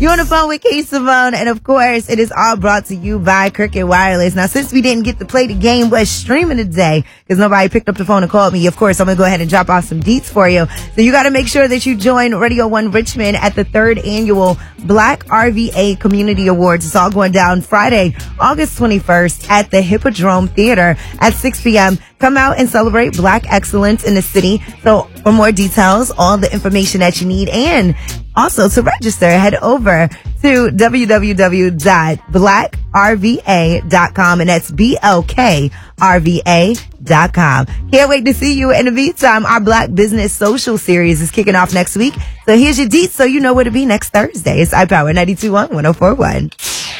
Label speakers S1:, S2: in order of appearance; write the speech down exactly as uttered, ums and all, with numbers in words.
S1: You're on the phone with K Simone, and of course, it is all brought to you by Cricket Wireless. Now, since we didn't get to play the game West streaming today, because nobody picked up the phone and called me, of course, I'm going to go ahead and drop off some deets for you. So you got to make sure that you join Radio One Richmond at the third annual Black R V A Community Awards. It's all going down Friday, August twenty-first at the Hippodrome Theater at six p.m. Come out and celebrate Black excellence in the city. So for more details, all the information that you need, and also to register, head over to w w w dot black r v a dot com, and that's B L K R V A dot com. Can't wait to see you. In the meantime, our Black Business Social Series is kicking off next week. So here's your deets so you know where to be next Thursday. It's iPower ninety-two point one, one oh four point one.